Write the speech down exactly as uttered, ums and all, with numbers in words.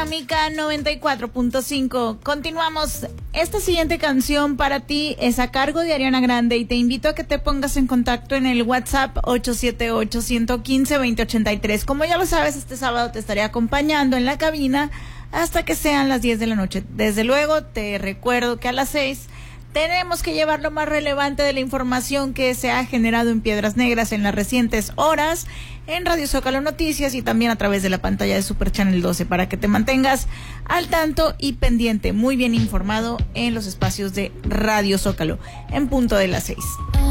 Panorámica noventa y cuatro punto cinco. Continuamos. Esta siguiente canción para ti es a cargo de Ariana Grande y te invito a que te pongas en contacto en el WhatsApp ocho siete ocho, uno uno cinco, dos cero ocho tres. Como ya lo sabes, este sábado te estaré acompañando en la cabina hasta que sean las diez de la noche. Desde luego, te recuerdo que a las seis tenemos que llevar lo más relevante de la información que se ha generado en Piedras Negras en las recientes horas, en Radio Zócalo Noticias y también a través de la pantalla de Super Channel doce, para que te mantengas al tanto y pendiente, muy bien informado en los espacios de Radio Zócalo, en punto de las seis.